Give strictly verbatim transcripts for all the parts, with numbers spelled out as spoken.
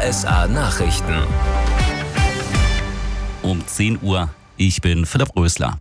R S A Nachrichten. Um zehn Uhr. Ich bin Philipp Rösler.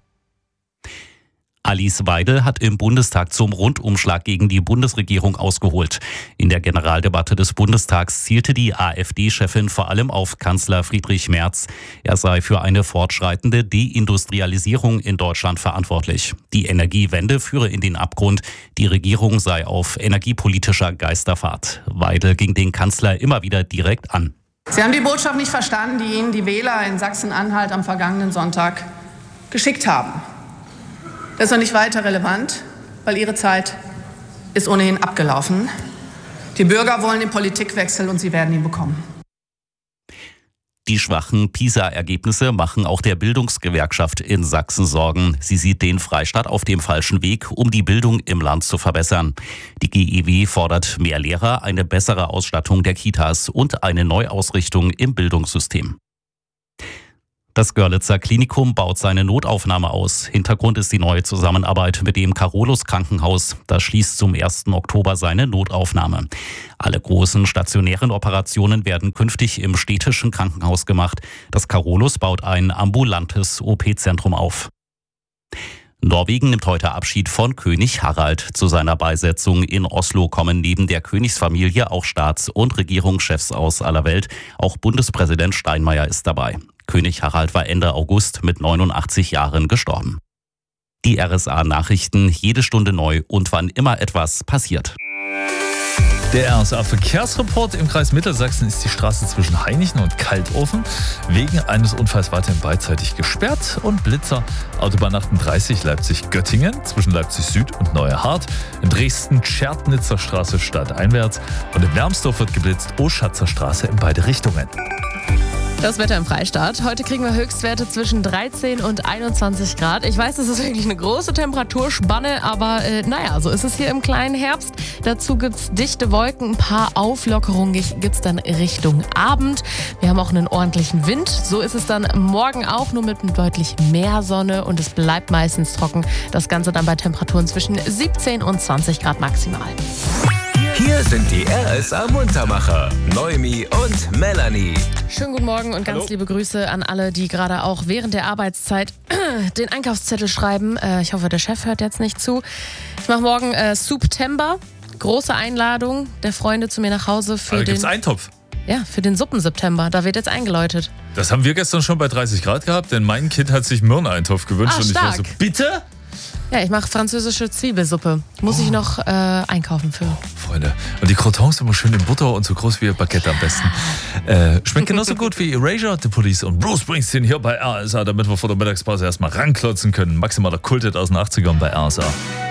Alice Weidel hat im Bundestag zum Rundumschlag gegen die Bundesregierung ausgeholt. In der Generaldebatte des Bundestags zielte die AfD-Chefin vor allem auf Kanzler Friedrich Merz. Er sei für eine fortschreitende Deindustrialisierung in Deutschland verantwortlich. Die Energiewende führe in den Abgrund. Die Regierung sei auf energiepolitischer Geisterfahrt. Weidel ging den Kanzler immer wieder direkt an. Sie haben die Botschaft nicht verstanden, die Ihnen die Wähler in Sachsen-Anhalt am vergangenen Sonntag geschickt haben. Das ist noch nicht weiter relevant, weil Ihre Zeit ist ohnehin abgelaufen. Die Bürger wollen den Politikwechsel und sie werden ihn bekommen. Die schwachen PISA-Ergebnisse machen auch der Bildungsgewerkschaft in Sachsen Sorgen. Sie sieht den Freistaat auf dem falschen Weg, um die Bildung im Land zu verbessern. Die G E W fordert mehr Lehrer, eine bessere Ausstattung der Kitas und eine Neuausrichtung im Bildungssystem. Das Görlitzer Klinikum baut seine Notaufnahme aus. Hintergrund ist die neue Zusammenarbeit mit dem Carolus Krankenhaus. Das schließt zum ersten Oktober seine Notaufnahme. Alle großen stationären Operationen werden künftig im städtischen Krankenhaus gemacht. Das Carolus baut ein ambulantes O P-Zentrum auf. Norwegen nimmt heute Abschied von König Harald. Zu seiner Beisetzung in Oslo kommen neben der Königsfamilie auch Staats- und Regierungschefs aus aller Welt. Auch Bundespräsident Steinmeier ist dabei. König Harald war Ende August mit neunundachtzig Jahren gestorben. Die R S A-Nachrichten jede Stunde neu und wann immer etwas passiert. Der R S A-Verkehrsreport: Im Kreis Mittelsachsen ist die Straße zwischen Hainichen und Kaltofen wegen eines Unfalls weiterhin beidseitig gesperrt. Und Blitzer: Autobahn achtunddreißig Leipzig-Göttingen zwischen Leipzig Süd und Neuerhardt. In Dresden Tschertnitzer Straße stadteinwärts. Und in Wermsdorf wird geblitzt Oschatzer Straße in beide Richtungen. Das Wetter im Freistaat. Heute kriegen wir Höchstwerte zwischen dreizehn und einundzwanzig Grad. Ich weiß, das ist wirklich eine große Temperaturspanne, aber äh, naja, so ist es hier im kleinen Herbst. Dazu gibt es dichte Wolken, ein paar Auflockerungen gibt es dann Richtung Abend. Wir haben auch einen ordentlichen Wind. So ist es dann morgen auch, nur mit deutlich mehr Sonne und es bleibt meistens trocken. Das Ganze dann bei Temperaturen zwischen siebzehn und zwanzig Grad maximal. Hier sind die R S A-Muntermacher, Noemi und Melanie. Schönen guten Morgen und ganz Hallo. liebe Grüße an alle, die gerade auch während der Arbeitszeit den Einkaufszettel schreiben. Äh, ich hoffe, der Chef hört jetzt nicht zu. Ich mache morgen äh, September. Große Einladung der Freunde zu mir nach Hause für Also den, gibt's Eintopf. ja, für den Suppen-September. Da wird jetzt eingeläutet. Das haben wir gestern schon bei dreißig Grad gehabt, denn mein Kind hat sich Möhreneintopf gewünscht. Ah, und ich war so, stark. bitte? Ja, ich mache französische Zwiebelsuppe. Muss ich noch äh, einkaufen für. Freunde. Und die Crotons immer schön in Butter und so groß wie ihr Baguette am besten. Äh, schmeckt genauso gut wie Erasure, The Police und Bruce Springsteen hier bei R S A, damit wir vor der Mittagspause erstmal ranklotzen können. Maximaler Kulthit aus den achtzigern bei R S A.